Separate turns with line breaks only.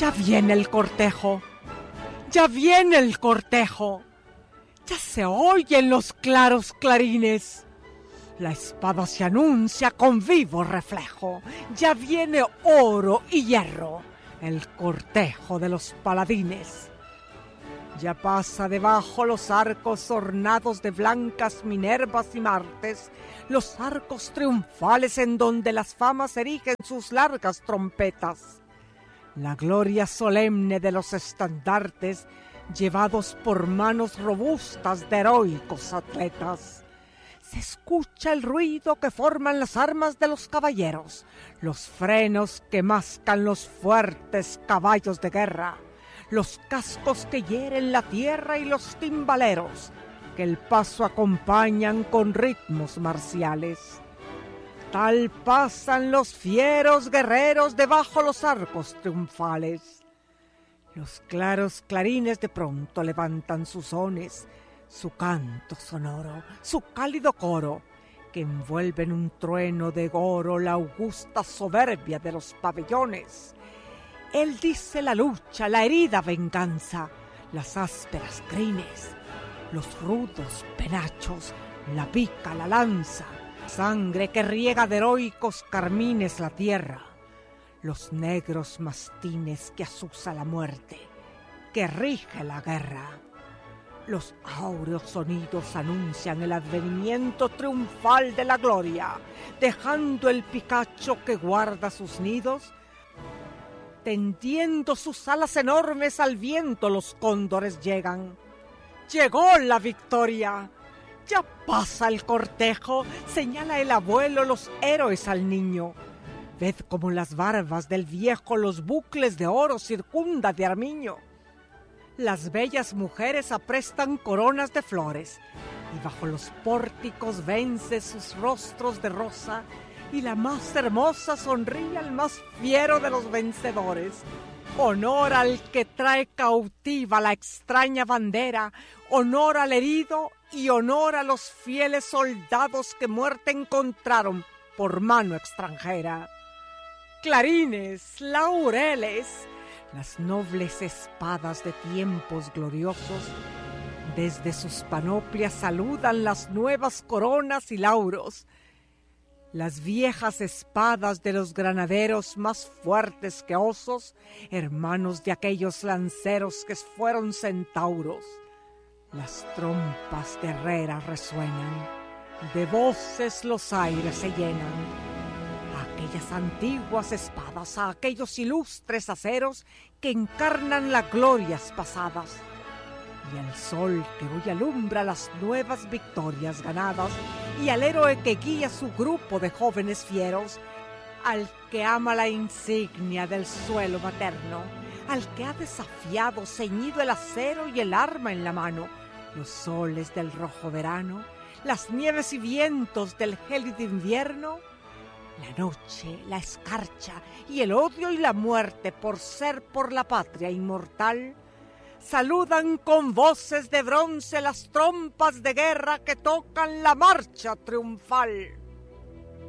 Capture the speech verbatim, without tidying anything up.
Ya viene el cortejo, ya viene el cortejo, ya se oyen los claros clarines. La espada se anuncia con vivo reflejo, ya viene oro y hierro, el cortejo de los paladines. Ya pasa debajo los arcos ornados de blancas Minervas y Martes, los arcos triunfales en donde las famas erigen sus largas trompetas. La gloria solemne de los estandartes, llevados por manos robustas de heroicos atletas. Se escucha el ruido que forman las armas de los caballeros, los frenos que mascan los fuertes caballos de guerra, los cascos que hieren la tierra y los timbaleros, que el paso acompañan con ritmos marciales. Tal pasan los fieros guerreros debajo los arcos triunfales. Los claros clarines de pronto levantan sus sones, su canto sonoro, su cálido coro, que envuelve en un trueno de oro la augusta soberbia de los pabellones. Él dice la lucha, la herida venganza, las ásperas crines, los rudos penachos, la pica, la lanza, sangre que riega de heroicos carmines la tierra, los negros mastines que azuza la muerte, que rige la guerra. Los áureos sonidos anuncian el advenimiento triunfal de la gloria, dejando el picacho que guarda sus nidos. Tendiendo sus alas enormes al viento, los cóndores llegan. ¡Llegó la victoria! ¡Ya pasa el cortejo! Señala el abuelo los héroes al niño. Ved como las barbas del viejo los bucles de oro circunda de armiño. Las bellas mujeres aprestan coronas de flores, y bajo los pórticos vence sus rostros de rosa, y la más hermosa sonríe al más fiero de los vencedores. Honor al que trae cautiva la extraña bandera, honor al herido y honor a los fieles soldados que muerte encontraron por mano extranjera. Clarines, laureles, las nobles espadas de tiempos gloriosos, desde sus panoplias saludan las nuevas coronas y lauros. Las viejas espadas de los granaderos más fuertes que osos, hermanos de aquellos lanceros que fueron centauros. Las trompas guerreras resuenan, de voces los aires se llenan. A aquellas antiguas espadas, a aquellos ilustres aceros que encarnan las glorias pasadas. Y al sol que hoy alumbra las nuevas victorias ganadas, y al héroe que guía su grupo de jóvenes fieros, al que ama la insignia del suelo materno, al que ha desafiado ceñido el acero y el arma en la mano, los soles del rojo verano, las nieves y vientos del gélido invierno, la noche, la escarcha y el odio y la muerte por ser por la patria inmortal, saludan con voces de bronce las trompas de guerra que tocan la marcha triunfal.